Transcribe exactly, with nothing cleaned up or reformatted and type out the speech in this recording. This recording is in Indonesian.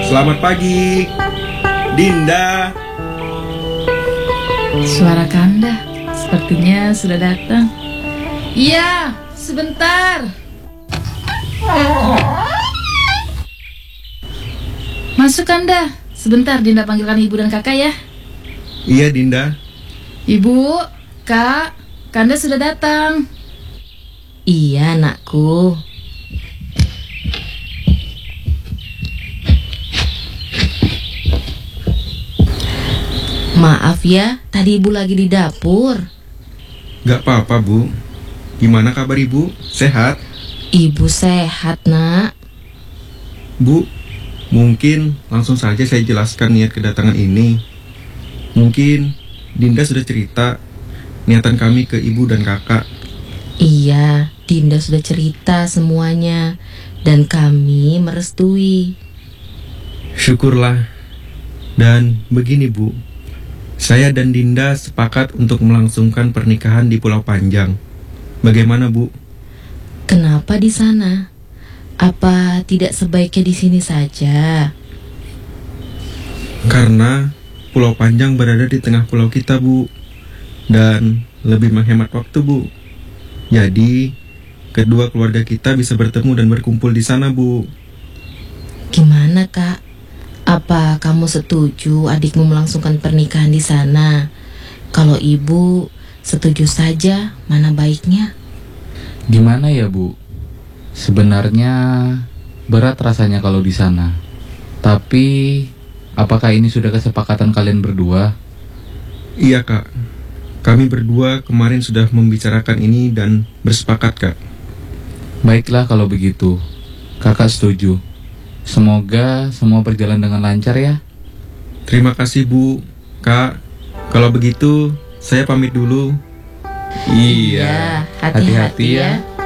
Selamat pagi, Dinda. Suara Kanda sepertinya sudah datang. Iya, sebentar. Masuk Kanda. Sebentar Dinda panggilkan ibu dan kakak ya. Iya Dinda. Ibu, kak, Kanda sudah datang. Iya anakku. Maaf ya, tadi ibu lagi di dapur. Gak apa-apa Bu. Gimana kabar ibu? Sehat? Ibu sehat nak. Bu, mungkin langsung saja saya jelaskan niat kedatangan ini. Mungkin Dinda sudah cerita niatan kami ke ibu dan kakak. Iya, Dinda sudah cerita semuanya dan kami merestui. Syukurlah. Dan begini Bu, saya dan Dinda sepakat untuk melangsungkan pernikahan di Pulau Panjang. Bagaimana Bu? Kenapa di sana? Apa tidak sebaiknya di sini saja? Karena Pulau Panjang berada di tengah pulau kita Bu, dan lebih menghemat waktu Bu. Jadi kedua keluarga kita bisa bertemu dan berkumpul di sana Bu. Gimana kak? Apa kamu setuju adikmu melangsungkan pernikahan di sana? Kalau ibu setuju saja, mana baiknya? Gimana ya Bu? Sebenarnya berat rasanya kalau di sana. Tapi apakah ini sudah kesepakatan kalian berdua? Iya Kak, kami berdua kemarin sudah membicarakan ini dan bersepakat Kak. Baiklah kalau begitu, kakak setuju. Semoga semua berjalan dengan lancar ya. Terima kasih Bu, Kak. Kalau begitu saya pamit dulu. Iya, hati-hati ya.